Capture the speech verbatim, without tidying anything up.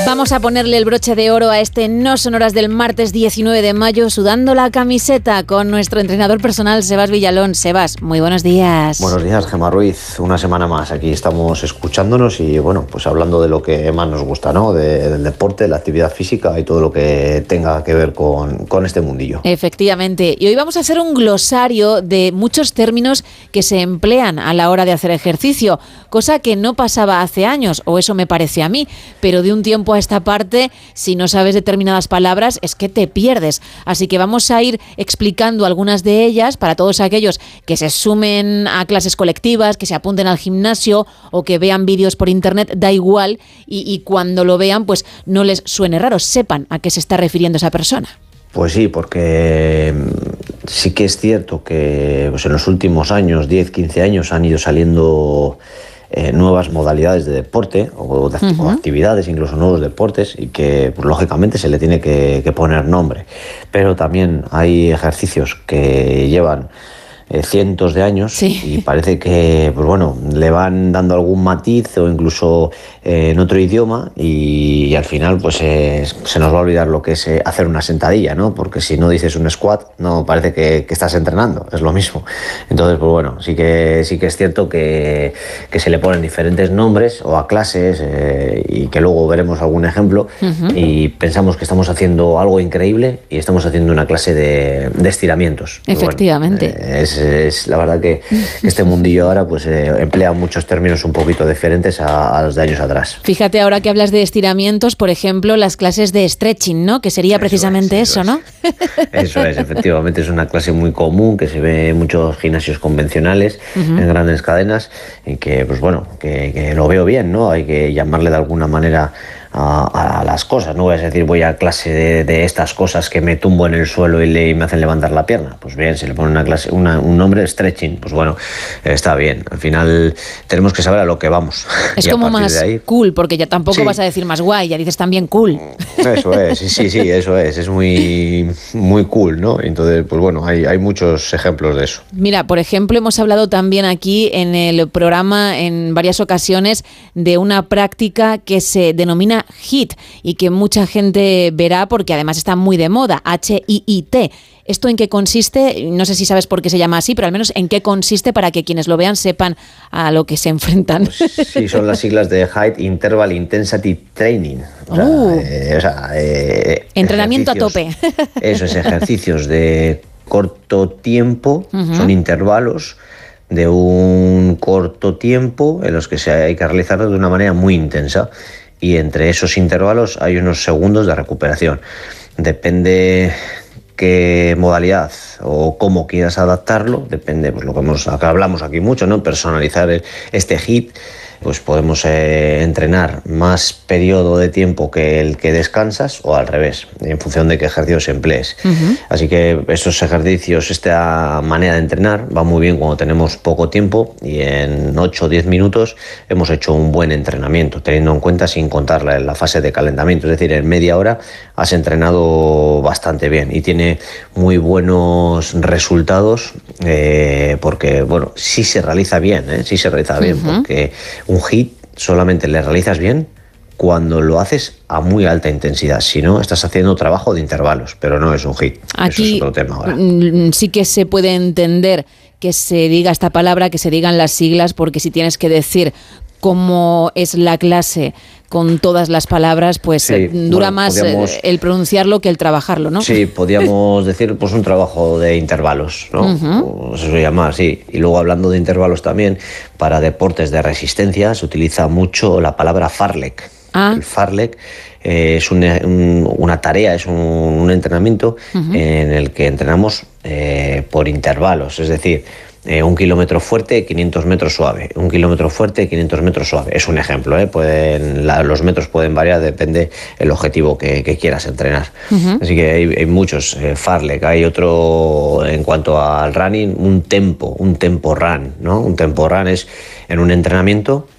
Vamos a ponerle el broche de oro a este No Son Horas del martes diecinueve de mayo, sudando la camiseta con nuestro entrenador personal, Sebas Villalón. Sebas, muy buenos días. Buenos días, Gemma Ruiz. Una semana más aquí estamos escuchándonos y, bueno, pues hablando de lo que más nos gusta, ¿no? De, del deporte, la actividad física y todo lo que tenga que ver con, con este mundillo. Efectivamente. Y hoy vamos a hacer un glosario de muchos términos que se emplean a la hora de hacer ejercicio, cosa que no pasaba hace años, o eso me parece a mí, pero de un tiempo a esta parte, si no sabes determinadas palabras, es que te pierdes. Así que vamos a ir explicando algunas de ellas para todos aquellos que se sumen a clases colectivas, que se apunten al gimnasio o que vean vídeos por internet, da igual, y, y cuando lo vean, pues no les suene raro, sepan a qué se está refiriendo esa persona. Pues sí, porque sí que es cierto que pues en los últimos años, diez, quince años, han ido saliendo Eh, nuevas modalidades de deporte o, de, uh-huh. o actividades, incluso nuevos deportes, y que pues, lógicamente se le tiene que, que poner nombre. Pero también hay ejercicios que llevan eh, cientos de años, sí. y parece que pues bueno, le van dando algún matiz o incluso eh, en otro idioma y, y al final pues eh, se nos va a olvidar lo que es eh, hacer una sentadilla, ¿no? Porque si no dices un squat no parece que, que estás entrenando, es lo mismo. Entonces pues bueno, sí que, sí que es cierto que, que se le ponen diferentes nombres o a clases eh, y que luego veremos algún ejemplo, uh-huh. y pensamos que estamos haciendo algo increíble y estamos haciendo una clase de, de estiramientos. Efectivamente. Bueno, eh, es Es la verdad que este mundillo ahora pues eh, emplea muchos términos un poquito diferentes a, a los de años atrás. Fíjate, ahora que hablas de estiramientos, por ejemplo, las clases de stretching, ¿no? Que sería eso precisamente es, eso, eso es. ¿no? Eso es, efectivamente, es una clase muy común que se ve en muchos gimnasios convencionales, uh-huh. en grandes cadenas, y que, pues bueno, que, que lo veo bien, ¿no? Hay que llamarle de alguna manera a, a las cosas, no voy a decir voy a clase de, de estas cosas que me tumbo en el suelo y, le, y me hacen levantar la pierna. Pues bien, se le pone una clase, una, un nombre, stretching, pues bueno, está bien. Al final tenemos que saber a lo que vamos. Es como más ahí, cool, porque ya tampoco sí. vas a decir más guay, ya dices también cool. Eso es, sí, sí, sí, eso es, es muy, muy cool, ¿no? Entonces, pues bueno, hay, hay muchos ejemplos de eso. Mira, por ejemplo, hemos hablado también aquí en el programa en varias ocasiones de una práctica que se denomina HIIT y que mucha gente verá porque además está muy de moda, H I I T. ¿Esto en qué consiste? No sé si sabes por qué se llama así, pero al menos en qué consiste para que quienes lo vean sepan a lo que se enfrentan. Pues sí, son las siglas de Height Interval Intensity Training. O sea, uh, eh, o sea, eh, entrenamiento a tope. Eso es, ejercicios de corto tiempo, uh-huh. son intervalos de un corto tiempo en los que se hay que realizarlo de una manera muy intensa. Y entre esos intervalos hay unos segundos de recuperación. Depende qué modalidad o cómo quieras adaptarlo, depende, pues lo que hemos, acá hablamos aquí mucho, ¿no? Personalizar el, este HIIT, pues podemos eh, entrenar más periodo de tiempo que el que descansas o al revés, en función de qué ejercicios emplees. Uh-huh. Así que estos ejercicios, esta manera de entrenar va muy bien cuando tenemos poco tiempo y en ocho o diez minutos hemos hecho un buen entrenamiento, teniendo en cuenta sin contar la, la fase de calentamiento, es decir, en media hora has entrenado bastante bien y tiene muy buenos resultados eh, porque, bueno, sí se realiza bien, ¿eh? sí se realiza bien, uh-huh. porque un HIIT solamente le realizas bien cuando lo haces a muy alta intensidad. Si no, estás haciendo trabajo de intervalos, pero no es un HIIT. Aquí eso es otro tema ahora. Sí que se puede entender que se diga esta palabra, que se digan las siglas, porque si tienes que decir cómo es la clase con todas las palabras, pues sí, dura bueno, más podíamos, el pronunciarlo que el trabajarlo, ¿no? Sí, podríamos decir pues un trabajo de intervalos, ¿no? Uh-huh. Eso se llama así. Y luego hablando de intervalos también, para deportes de resistencia se utiliza mucho la palabra fartlek. Ah. El fartlek eh, es un, un, una tarea, es un, un entrenamiento uh-huh. en el que entrenamos eh, por intervalos, es decir, Eh, un kilómetro fuerte, quinientos metros suave. Un kilómetro fuerte, quinientos metros suave. Es un ejemplo, ¿eh? Pueden, la, los metros pueden variar, depende el objetivo que, que quieras entrenar. Uh-huh. Así que hay, hay muchos. Eh, fartlek, hay otro en cuanto al running, un tempo, un tempo run, ¿no? Un tempo run es en un entrenamiento